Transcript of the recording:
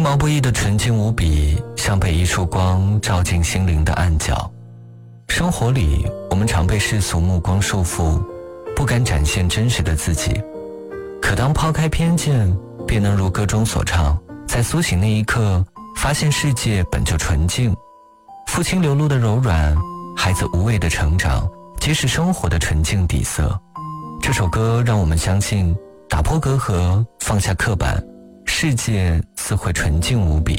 毛不易的纯净无比，像被一束光照进心灵的暗角。生活里，我们常被世俗目光束缚，不敢展现真实的自己。可当抛开偏见，便能如歌中所唱，在苏醒那一刻，发现世界本就纯净。父亲流露的柔软，孩子无畏的成长，皆是生活的纯净底色。这首歌让我们相信，打破隔阂，放下刻板，世界自会纯净无比。